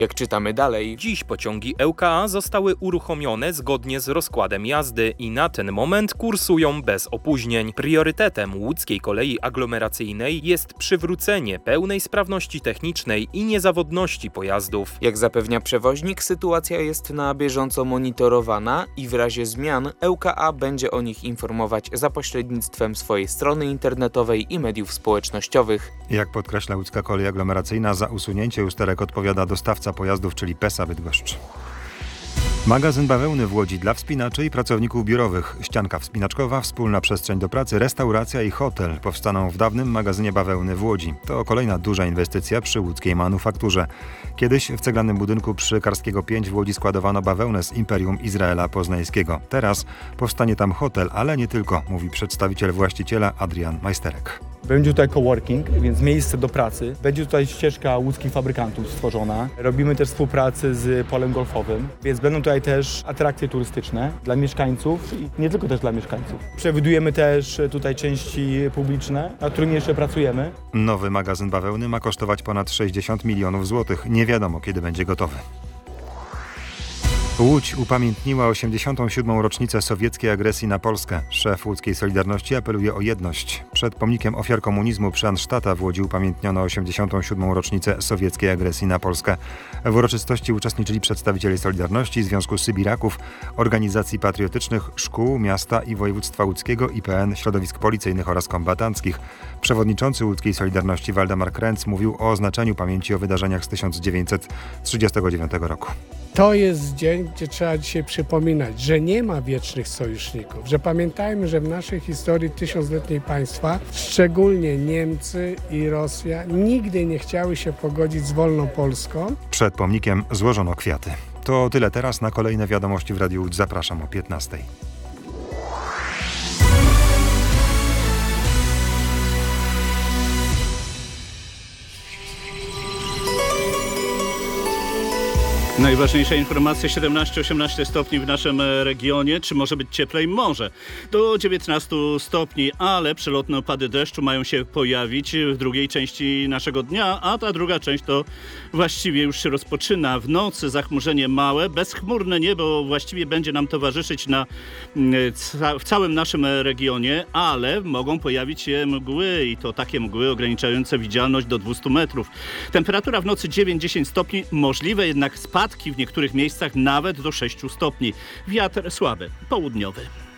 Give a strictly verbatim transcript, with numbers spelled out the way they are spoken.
Jak czytamy dalej, Dziś pociągi L K A zostały uruchomione zgodnie z rozkładem jazdy i na ten moment kursują bez opóźnień. Priorytetem łódzkiej kolei aglomeracyjnej jest przywrócenie pełnej sprawności technicznej i niezawodności pojazdów. jak zapewnia przewoźnik, sytuacja jest na bieżąco monitorowana i w razie zmian L K A będzie o nich informować za pośrednictwem swojej strony internetowej i mediów społecznościowych. Jak podkreśla łódzka kolej aglomeracyjna, za usunięcie usterek odpowiada dostawca pojazdów, czyli Pesa Bydgoszcz. Magazyn bawełny w Łodzi dla wspinaczy i pracowników biurowych. Ścianka wspinaczkowa, wspólna przestrzeń do pracy, restauracja i hotel powstaną w dawnym magazynie bawełny w Łodzi. To kolejna duża inwestycja przy łódzkiej manufakturze. Kiedyś w ceglanym budynku przy Karskiego pięć w Łodzi składowano bawełnę z Imperium Izraela Poznańskiego. Teraz powstanie tam hotel, ale nie tylko, mówi przedstawiciel właściciela Adrian Majsterek. Będzie tutaj coworking, więc miejsce do pracy. Będzie tutaj ścieżka łódzkich fabrykantów stworzona. Robimy też współpracę z polem golfowym, więc będą tutaj też atrakcje turystyczne dla mieszkańców i nie tylko też dla mieszkańców. Przewidujemy też tutaj części publiczne, nad którymi jeszcze pracujemy. Nowy magazyn bawełny ma kosztować ponad sześćdziesiąt milionów złotych. Nie wiadomo, kiedy będzie gotowy. Łódź upamiętniła osiemdziesiątą siódmą rocznicę sowieckiej agresji na Polskę. Szef łódzkiej Solidarności apeluje o jedność. Przed pomnikiem ofiar komunizmu przy Ansztata w Łodzi upamiętniono osiemdziesiątą siódmą rocznicę sowieckiej agresji na Polskę. W uroczystości uczestniczyli przedstawiciele Solidarności, Związku Sybiraków, organizacji patriotycznych, szkół, miasta i województwa łódzkiego, I P N, środowisk policyjnych oraz kombatanckich. Przewodniczący łódzkiej Solidarności Waldemar Kręc mówił o znaczeniu pamięci o wydarzeniach z tysiąc dziewięćset trzydziestego dziewiątego roku. To jest dzień, gdzie trzeba dzisiaj przypominać, że nie ma wiecznych sojuszników, że pamiętajmy, że w naszej historii tysiącletniej państwa, szczególnie Niemcy i Rosja, nigdy nie chciały się pogodzić z wolną Polską. Przed pomnikiem złożono kwiaty. To tyle teraz. Na kolejne wiadomości w Radiu Łódź zapraszam o piętnastej. Najważniejsza informacja, siedemnaście osiemnaście stopni w naszym regionie. Czy może być cieplej? Może. Do dziewiętnastu stopni, ale przelotne opady deszczu mają się pojawić w drugiej części naszego dnia, a ta druga część to właściwie już się rozpoczyna. W nocy zachmurzenie małe, bezchmurne niebo właściwie będzie nam towarzyszyć na, w całym naszym regionie, ale mogą pojawić się mgły i to takie mgły ograniczające widzialność do dwustu metrów. Temperatura w nocy dziewięć dziesięć stopni, możliwe jednak spadki w niektórych miejscach nawet do sześciu stopni. Wiatr słaby, południowy.